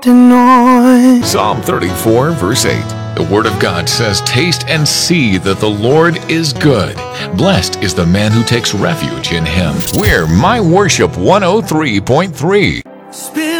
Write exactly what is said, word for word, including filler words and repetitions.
on. Psalm thirty-four, verse eight. The Word of God says, "Taste and see that the Lord is good. Blessed is the man who takes refuge in Him." We're My Worship one oh three point three. Spin